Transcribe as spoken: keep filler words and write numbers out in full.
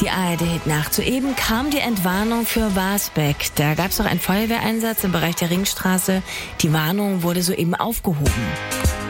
Die A R D-Nacht. Soeben kam die Entwarnung für Warsbeck. Da gab es auch einen Feuerwehreinsatz im Bereich der Ringstraße. Die Warnung wurde soeben aufgehoben.